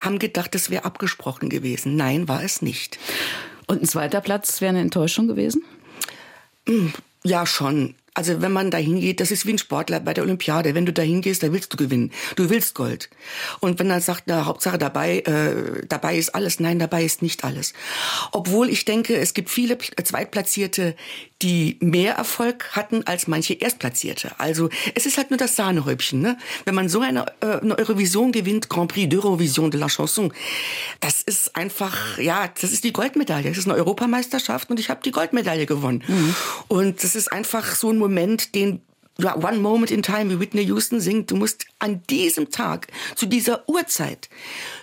haben gedacht, das wäre abgesprochen gewesen. Nein, war es nicht. Und ein zweiter Platz wäre eine Enttäuschung gewesen? Ja, schon. Also wenn man da hingeht, das ist wie ein Sportler bei der Olympiade. Wenn du da hingehst, da willst du gewinnen. Du willst Gold. Und wenn er sagt, na, Hauptsache dabei ist alles. Nein, dabei ist nicht alles. Obwohl ich denke, es gibt viele Zweitplatzierte, die mehr Erfolg hatten als manche Erstplatzierte. Also es ist halt nur das Sahnehäubchen. Ne? Wenn man so eine Eurovision gewinnt, Grand Prix d'Eurovision de la Chanson, das ist einfach, ja, das ist die Goldmedaille. Das ist eine Europameisterschaft und ich habe die Goldmedaille gewonnen. Mhm. Und das ist einfach so ein Moment, den One Moment in Time, wie Whitney Houston singt. Du musst an diesem Tag, zu dieser Uhrzeit,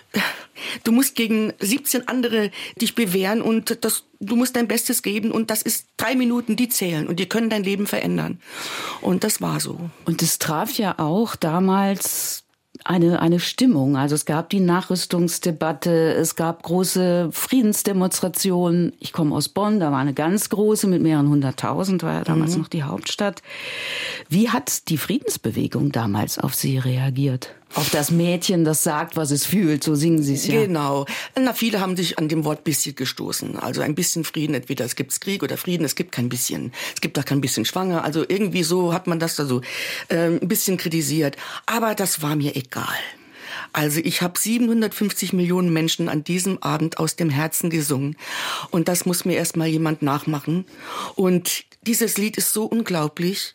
du musst gegen 17 andere dich bewähren und du musst dein Bestes geben und das ist 3 Minuten, die zählen und die können dein Leben verändern. Und das war so. Und es traf ja auch damals eine Stimmung. Also es gab die Nachrüstungsdebatte, es gab große Friedensdemonstrationen. Ich komme aus Bonn, da war eine ganz große mit mehreren 100.000, war ja damals noch die Hauptstadt. Wie hat die Friedensbewegung damals auf Sie reagiert? Auf das Mädchen, das sagt, was es fühlt, so singen Sie es ja. Genau. Na, viele haben sich an dem Wort bisschen gestoßen. Also ein bisschen Frieden, entweder es gibt Krieg oder Frieden, es gibt kein bisschen. Es gibt auch kein bisschen schwanger. Also irgendwie so hat man das da so ein bisschen kritisiert. Aber das war mir egal. Also ich habe 750 Millionen Menschen an diesem Abend aus dem Herzen gesungen. Und das muss mir erst mal jemand nachmachen. Und dieses Lied ist so unglaublich,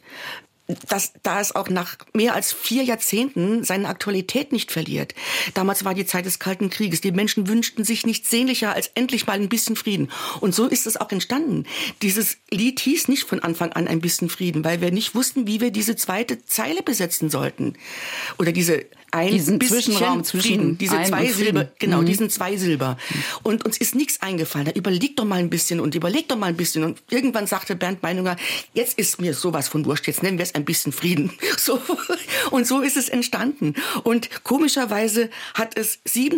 da es auch nach mehr als 4 Jahrzehnten seine Aktualität nicht verliert. Damals war die Zeit des Kalten Krieges. Die Menschen wünschten sich nichts sehnlicher als endlich mal ein bisschen Frieden. Und so ist es auch entstanden. Dieses Lied hieß nicht von Anfang an ein bisschen Frieden, weil wir nicht wussten, wie wir diese zweite Zeile besetzen sollten. Oder diesen Zwischenraum zwischen Frieden, diese 2 Silber, genau, diesen 2 Silber. Und uns ist nichts eingefallen. Da überleg doch mal ein bisschen. Und irgendwann sagte Bernd Meinunger, jetzt ist mir sowas von wurscht, jetzt nennen wir es ein bisschen Frieden. So. Und so ist es entstanden. Und komischerweise hat es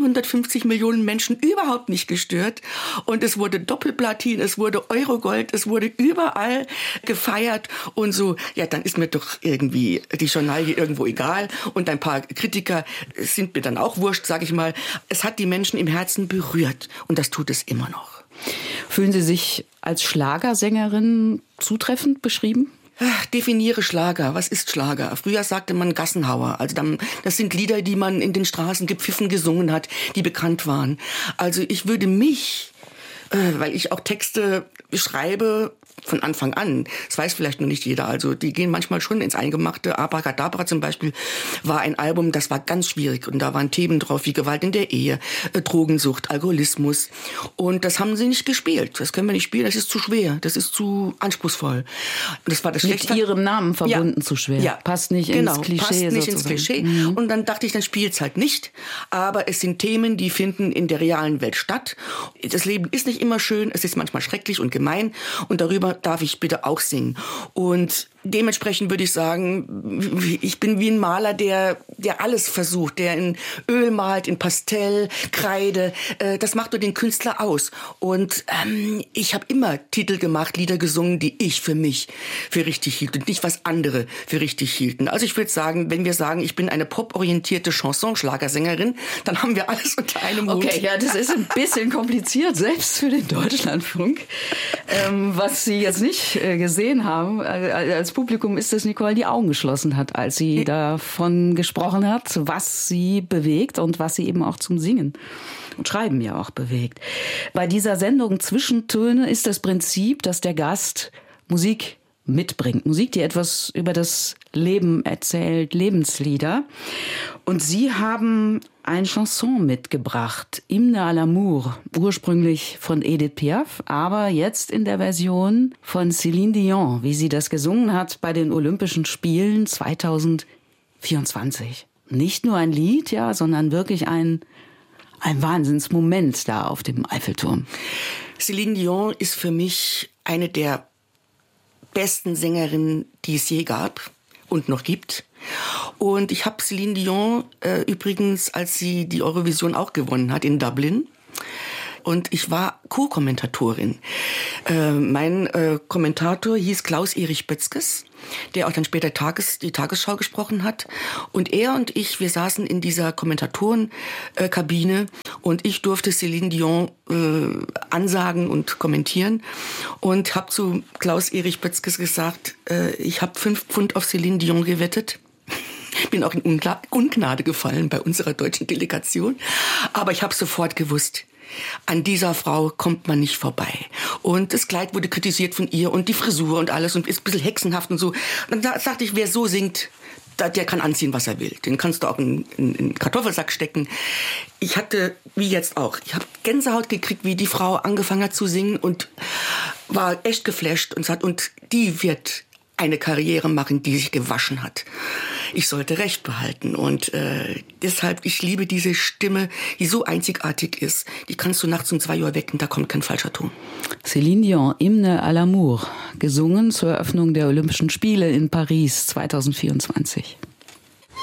750 Millionen Menschen überhaupt nicht gestört. Und es wurde Doppelplatin, es wurde Eurogold, es wurde überall gefeiert. Und so, ja, dann ist mir doch irgendwie die Journalie irgendwo egal. Und ein paar Kritiker sind mir dann auch wurscht, sage ich mal. Es hat die Menschen im Herzen berührt. Und das tut es immer noch. Fühlen Sie sich als Schlagersängerin zutreffend beschrieben? Definiere Schlager. Was ist Schlager? Früher sagte man Gassenhauer. Also das sind Lieder, die man in den Straßen gepfiffen gesungen hat, die bekannt waren. Also ich würde mich, weil ich auch Texte schreibe, von Anfang an. Das weiß vielleicht noch nicht jeder. Also die gehen manchmal schon ins Eingemachte. Abracadabra zum Beispiel war ein Album, das war ganz schwierig. Und da waren Themen drauf wie Gewalt in der Ehe, Drogensucht, Alkoholismus. Und das haben sie nicht gespielt. Das können wir nicht spielen. Das ist zu schwer. Das ist zu anspruchsvoll. Und das war das Schlechte. Mit Ihrem Namen verbunden zu schwer. Ja. Passt nicht ins Klischee. Passt nicht ins Klischee. Mhm. Und dann dachte ich, dann spielt's halt nicht. Aber es sind Themen, die finden in der realen Welt statt. Das Leben ist nicht immer schön. Es ist manchmal schrecklich und gemein. Und darüber darf ich bitte auch singen. Und dementsprechend würde ich sagen, ich bin wie ein Maler, der alles versucht, der in Öl malt, in Pastell, Kreide. Das macht nur den Künstler aus. Und ich habe immer Titel gemacht, Lieder gesungen, die ich für mich für richtig hielt und nicht was andere für richtig hielten. Also ich würde sagen, wenn wir sagen, ich bin eine poporientierte Chanson-Schlagersängerin, dann haben wir alles unter einem Hut. Okay, ja, das ist ein bisschen kompliziert, selbst für den Deutschlandfunk. Was Sie jetzt nicht gesehen haben, als Publikum, ist, dass Nicole die Augen geschlossen hat, als sie davon gesprochen hat, was sie bewegt und was sie eben auch zum Singen und Schreiben ja auch bewegt. Bei dieser Sendung Zwischentöne ist das Prinzip, dass der Gast Musik mitbringt. Musik, die etwas über das Leben erzählt, Lebenslieder. Und Sie haben eine Chanson mitgebracht, Hymne à l'amour, ursprünglich von Edith Piaf, aber jetzt in der Version von Céline Dion, wie sie das gesungen hat bei den Olympischen Spielen 2024. Nicht nur ein Lied, ja, sondern wirklich ein Wahnsinnsmoment da auf dem Eiffelturm. Céline Dion ist für mich eine der besten Sängerinnen, die es je gab und noch gibt. Und ich habe Céline Dion übrigens, als sie die Eurovision auch gewonnen hat, in Dublin. Und ich war Co-Kommentatorin. Mein Kommentator hieß Klaus-Erich Bötzkes, der auch dann später die Tagesschau gesprochen hat. Und er und ich, wir saßen in dieser Kommentatorenkabine Und ich durfte Céline Dion ansagen und kommentieren und habe zu Klaus-Erich Bötzkes gesagt, ich habe 5 Pfund auf Céline Dion gewettet. Bin auch in Ungnade gefallen bei unserer deutschen Delegation. Aber ich habe sofort gewusst, an dieser Frau kommt man nicht vorbei. Und das Kleid wurde kritisiert von ihr und die Frisur und alles und ist ein bisschen hexenhaft und so. Und da sagte ich, wer so singt, der kann anziehen, was er will. Den kannst du auch in einen Kartoffelsack stecken. Ich hatte, wie jetzt auch, ich habe Gänsehaut gekriegt, wie die Frau angefangen hat zu singen und war echt geflasht und sagt, und die wird eine Karriere machen, die sich gewaschen hat. Ich sollte Recht behalten und deshalb, ich liebe diese Stimme, die so einzigartig ist. Die kannst du nachts um 2 Uhr wecken, da kommt kein falscher Ton. Céline Dion, Hymne à l'amour, gesungen zur Eröffnung der Olympischen Spiele in Paris 2024.